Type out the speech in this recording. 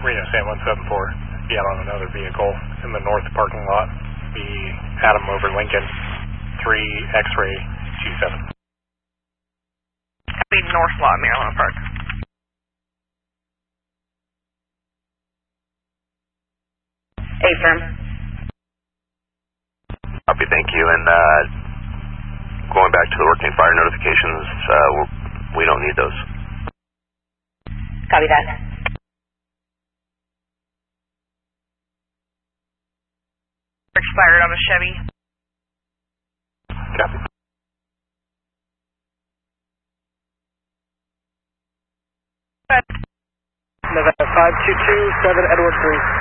Reno San 174, be out on another vehicle in the north parking lot. Be Adam over Lincoln, 3 X-ray 27. Be north lot, Maryland Park. Affirm. Copy, thank you. And going back to the working fire notifications, we don't need those. Copy that. Expired on a Chevy. Copy. Nevada 5227 Edward 3.